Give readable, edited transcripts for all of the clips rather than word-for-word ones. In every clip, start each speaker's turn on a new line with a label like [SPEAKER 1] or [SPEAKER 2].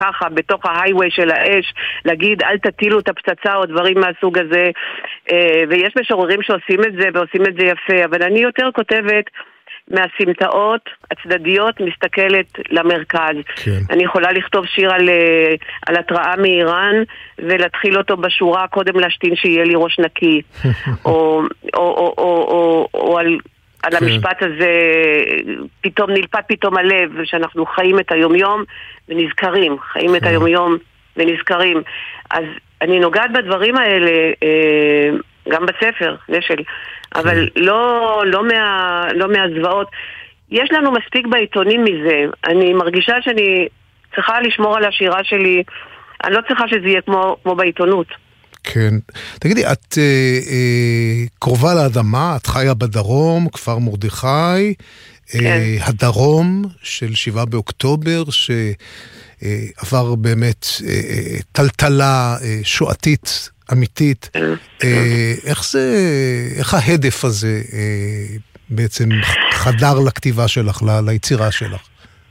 [SPEAKER 1] ככה בתוך ההייווי של האש, להגיד אל תטילו את הפצצה או דברים מהסוג הזה, ויש משוררים שעושים את זה ועושים את זה יפה, אבל אני יותר כותבת מהסמטאות הצדדיות, מסתכלת למרכז. כן. אני יכולה לכתוב שיר על התראה מאיראן ולהתחיל אותו בשורה קודם להשתין שיהיה לי ראש נקי או על המשפט הזה פתאום נלפת פתאום הלב, שאנחנו חיים את היומיום ונזכרים, חיים את היומיום ונזכרים. אז אני נוגעת בדברים האלה גם בספר, נשל, אבל לא מהזוועות. יש לנו מספיק בעיתונים מזה. אני מרגישה שאני צריכה לשמור על השירה שלי, אני לא צריכה שזה יהיה כמו בעיתונות.
[SPEAKER 2] כן. תגידי, את קרובה לאדמה, את חיה בדרום, כפר מרדכי, כן. הדרום של 7 באוקטובר, שעבר באמת טלטלה שואתית, אמיתית. איך ההדף הזה בעצם חדר לכתיבה שלך, ליצירה שלך?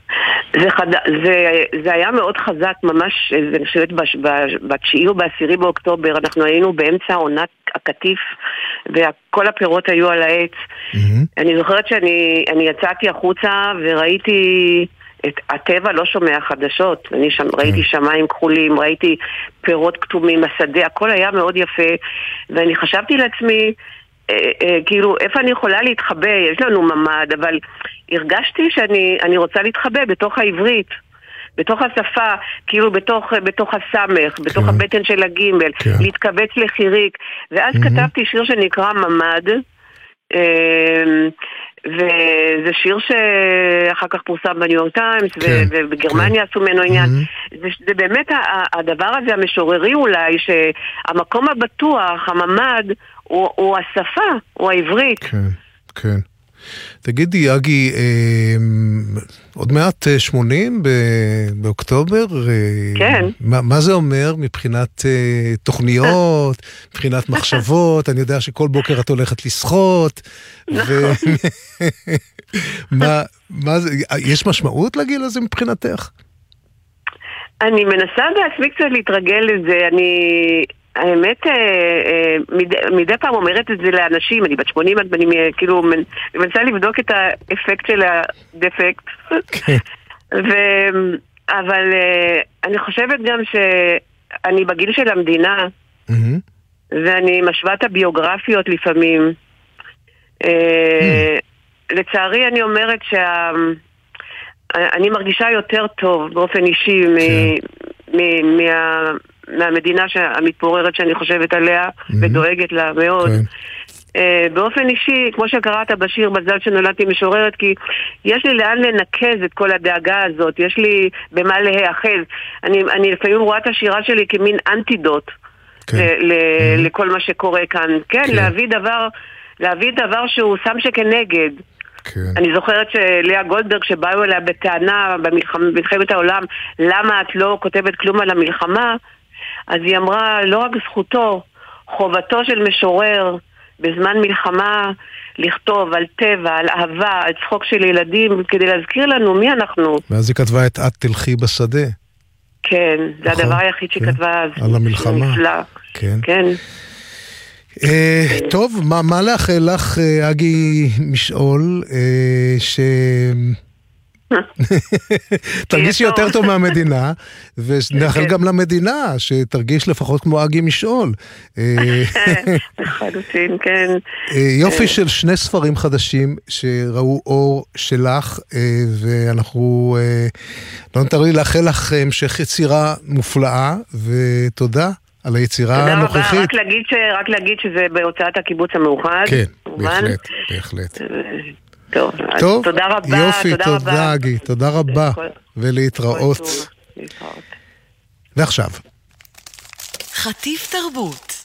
[SPEAKER 1] זה היה מאוד חזק, ממש, אני חושבת ב9 או ב10 באוקטובר, אנחנו היינו באמצע עונת הקטיף, וכל הפירות היו על העץ. אני זוכרת שאני יצאתי החוצה וראיתי את הטבע, לא שומע חדשות, ראיתי שמיים כחולים, ראיתי פירות כתומים, השדה, הכל היה מאוד יפה, ואני חשבתי לעצמי, כאילו, איפה אני יכולה להתחבא? יש לנו ממד, אבל הרגשתי שאני רוצה להתחבא בתוך העברית, בתוך השפה, כאילו בתוך הסמך, בתוך הבטן של הגימל, להתכווץ לחיריק, ואז כתבתי שיר שנקרא ממד, וזה שיר שאחר כך פורסם בניו יורק טיימס, ובגרמניה עשו ממנו עניין. זה באמת הדבר הזה המשוררי אולי, שהמקום הבטוח, הממד, הוא השפה, הוא העברית.
[SPEAKER 2] כן, כן. תגידי, יגי, עוד מעט 80 באוקטובר?
[SPEAKER 1] כן.
[SPEAKER 2] מה זה אומר מבחינת תוכניות, מבחינת מחשבות? אני יודע שכל בוקר את הולכת לשחות. יש משמעות לגיל הזה מבחינתך?
[SPEAKER 1] אני מנסה בעצמי קצת להתרגל לזה. האמת, מדי פעם אומרת את זה לאנשים, אני בת 80, אני כאילו מנסה לבדוק את האפקט של הדפקט. אבל אני חושבת גם שאני בגיל של המדינה, ואני משווה את הביוגרפיות לפעמים. לצערי אני אומרת אני מרגישה יותר טוב באופן אישי מהמדינה המתפוררת שאני חושבת עליה ודואגת לה מאוד. באופן אישי, כמו שקראת בשיר מזל שנולדתי משוררת, כי יש לי לאן לנקז את כל הדאגה הזאת, יש לי במה להיאחז. אני לפעמים רואה את השירה שלי כמין אנטידוט לכל מה שקורה כאן. כן, להביא דבר שהוא שם שכנגד. אני זוכרת שליה גולדברג שבאו אליה בטענה במלחמת העולם, למה את לא כותבת כלום על המלחמה, אז היא אמרה, לא רק זכותו, חובתו של משורר בזמן מלחמה לכתוב על טבע, על אהבה, על צחוק של ילדים, כדי להזכיר לנו מי אנחנו.
[SPEAKER 2] ואז היא כתבה את את תלכי בשדה.
[SPEAKER 1] כן, זה הדבר היחיד שהיא כתבה אז.
[SPEAKER 2] על המלחמה.
[SPEAKER 1] כן.
[SPEAKER 2] טוב, מה לאחל לך, אגי משאול, תרגיש יותר טוב מהמדינה, ונאחל גם למדינה שתרגיש לפחות כמו אגי משאול.
[SPEAKER 1] חדשים, כן.
[SPEAKER 2] יופי של 2 ספרים חדשים שראו אור שלך, ואנחנו לא נותר לי לאחל לך המשך יצירה מופלאה, טודה על היצירה הנוכחית.
[SPEAKER 1] רק להגיד שזה בהוצאת הקיבוץ המאוחד.
[SPEAKER 2] כן, בהחלט.
[SPEAKER 1] טוב, תודה רבה.
[SPEAKER 2] יופי, תודה אגי, תודה רבה, ולהתראות. ועכשיו.
[SPEAKER 3] חטיף תרבות.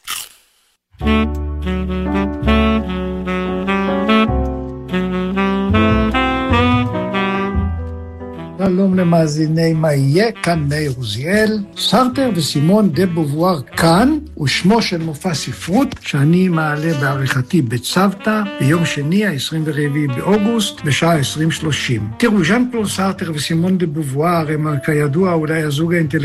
[SPEAKER 4] שלום שלום למאזיני מה יהיה, כאן מאיר עוזיאל. סארטר וסימון דה בובואר כאן, ושמו של מופע ספרות שאני מעלה בעריכתי בצוותא ביום שני, ה-24 באוגוסט, בשעה 20:30. תראו, ז'אן פול סארטר וסימון דה בובואר הם כידוע אולי הזוג האינטלקטואלי